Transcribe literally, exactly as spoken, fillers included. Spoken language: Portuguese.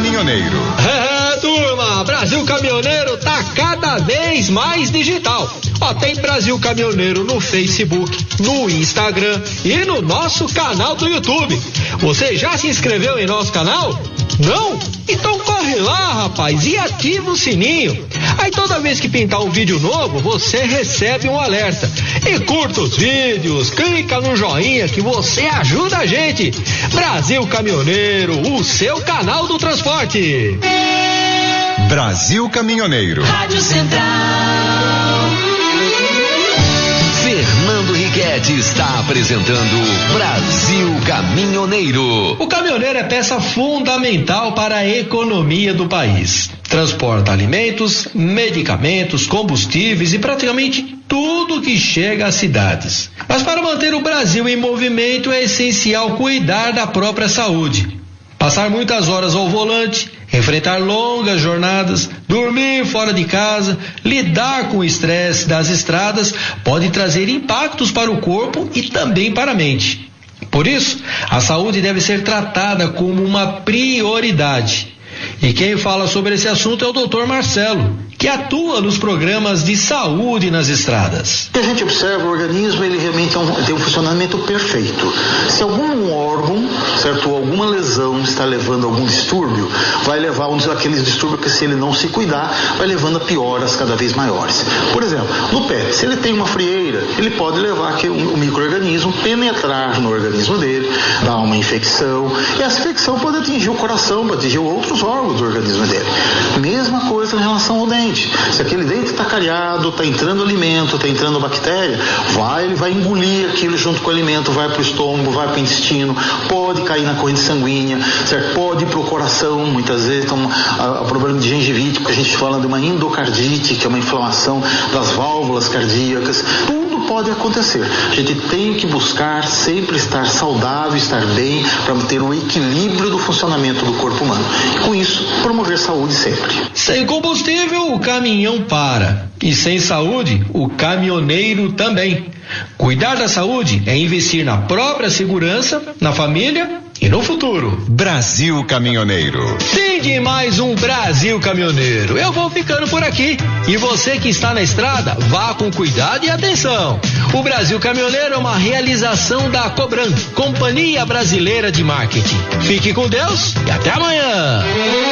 Caminhoneiro. É, turma, Brasil Caminhoneiro tá cada vez mais digital. Ó, tem Brasil Caminhoneiro no Facebook, no Instagram e no nosso canal do YouTube. Você já se inscreveu em nosso canal? Não? Então corre lá, rapaz, e ativa o sininho. Aí toda vez que pintar um vídeo novo, você recebe um alerta. E curta os vídeos, clica no joinha que você ajuda a gente. Brasil Caminhoneiro, o seu canal do transporte. Brasil Caminhoneiro. Rádio Central. Fernando Riquetti está apresentando Brasil Caminhoneiro. O caminhoneiro é peça fundamental para a economia do país. Transporta alimentos, medicamentos, combustíveis e praticamente tudo que chega às cidades. Mas para manter o Brasil em movimento é essencial cuidar da própria saúde. Passar muitas horas ao volante, enfrentar longas jornadas, dormir fora de casa, lidar com o estresse das estradas pode trazer impactos para o corpo e também para a mente. Por isso, a saúde deve ser tratada como uma prioridade. E quem fala sobre esse assunto é o doutor Marcelo, que atua nos programas de saúde nas estradas. A gente observa o organismo, ele realmente tem um funcionamento perfeito. Se algum órgão, certo, ou alguma lesão está levando a algum distúrbio, vai levar um daqueles distúrbios que, se ele não se cuidar, vai levando a pioras cada vez maiores. Por exemplo, no pé, se ele tem uma frieira, ele pode levar que o micro-organismo penetrar no organismo dele, dar uma infecção, e essa infecção pode atingir o coração, pode atingir outros órgãos do organismo dele. Mesma coisa em relação ao dente. Se aquele dente está cariado, está entrando alimento, está entrando bactéria, vai, ele vai engolir aquilo junto com o alimento, vai para o estômago, vai para o intestino, pode cair na corrente sanguínea, certo? Pode ir para o coração, muitas vezes, então, o problema de gengivite, porque a gente fala de uma endocardite, que é uma inflamação das válvulas cardíacas, tudo pode acontecer. A gente tem que buscar sempre estar saudável, estar bem, para manter o equilíbrio do funcionamento do corpo humano. E com isso, promover saúde sempre. Sem combustível, o caminhão para. E sem saúde, o caminhoneiro também. Cuidar da saúde é investir na própria segurança, na família e no futuro. Brasil Caminhoneiro. Fim de mais um Brasil Caminhoneiro. Eu vou ficando por aqui. E você que está na estrada, vá com cuidado e atenção. O Brasil Caminhoneiro é uma realização da Cobran, Companhia Brasileira de Marketing. Fique com Deus e até amanhã.